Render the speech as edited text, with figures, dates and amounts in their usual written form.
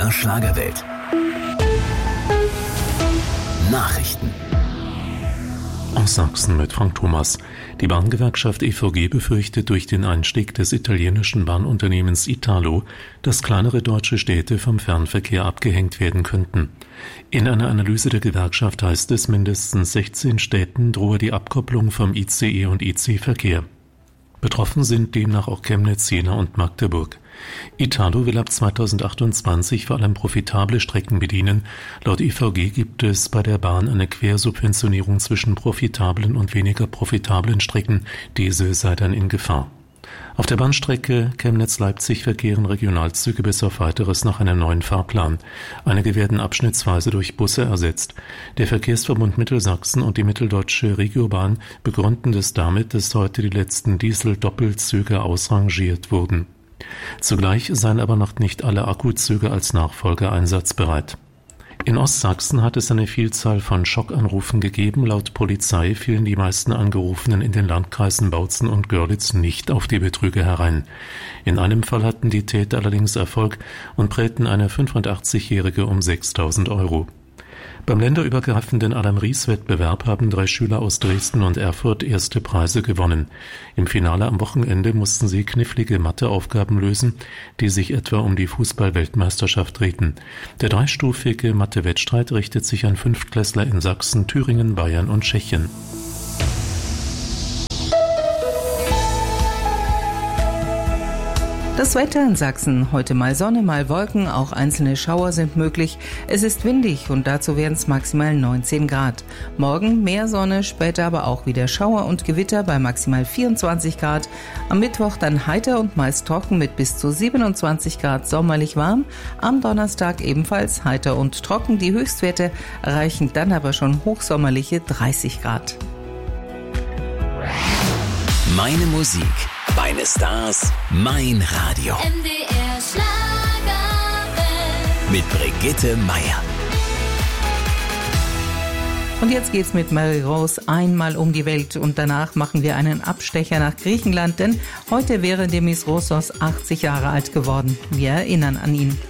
NDR Schlagerwelt. Nachrichten. Aus Sachsen mit Frank Thomas. Die Bahngewerkschaft EVG befürchtet durch den Einstieg des italienischen Bahnunternehmens Italo, dass kleinere deutsche Städte vom Fernverkehr abgehängt werden könnten. In einer Analyse der Gewerkschaft heißt es, mindestens 16 Städten drohe die Abkopplung vom ICE und IC-Verkehr. Betroffen sind demnach auch Chemnitz, Jena und Magdeburg. Italo will ab 2028 vor allem profitable Strecken bedienen. Laut EVG gibt es bei der Bahn eine Quersubventionierung zwischen profitablen und weniger profitablen Strecken. Diese sei dann in Gefahr. Auf der Bahnstrecke Chemnitz-Leipzig verkehren Regionalzüge bis auf Weiteres nach einem neuen Fahrplan. Einige werden abschnittsweise durch Busse ersetzt. Der Verkehrsverbund Mittelsachsen und die Mitteldeutsche Regiobahn begründen das damit, dass heute die letzten Diesel-Doppelzüge ausrangiert wurden. Zugleich seien aber noch nicht alle Akkuzüge als Nachfolger einsatzbereit. In Ostsachsen hat es eine Vielzahl von Schockanrufen gegeben. Laut Polizei fielen die meisten Angerufenen in den Landkreisen Bautzen und Görlitz nicht auf die Betrüger herein. In einem Fall hatten die Täter allerdings Erfolg und prellten eine 85-Jährige um 6.000 €. Beim länderübergreifenden Adam-Ries-Wettbewerb haben 3 Schüler aus Dresden und Erfurt erste Preise gewonnen. Im Finale am Wochenende mussten sie knifflige Matheaufgaben lösen, die sich etwa um die Fußball-Weltmeisterschaft drehten. Der dreistufige Mathe-Wettstreit richtet sich an Fünftklässler in Sachsen, Thüringen, Bayern und Tschechien. Das Wetter in Sachsen. Heute mal Sonne, mal Wolken, auch einzelne Schauer sind möglich. Es ist windig und dazu werden es maximal 19 Grad. Morgen mehr Sonne, später aber auch wieder Schauer und Gewitter bei maximal 24 Grad. Am Mittwoch dann heiter und meist trocken mit bis zu 27 Grad sommerlich warm. Am Donnerstag ebenfalls heiter und trocken. Die Höchstwerte erreichen dann aber schon hochsommerliche 30 Grad. Meine Musik, meine Stars, mein Radio. NDR Schlagerwelt. Mit Brigitte Meier. Und jetzt geht's mit Mary Rose einmal um die Welt und danach machen wir einen Abstecher nach Griechenland, denn heute wäre Demis Roussos 80 Jahre alt geworden. Wir erinnern an ihn.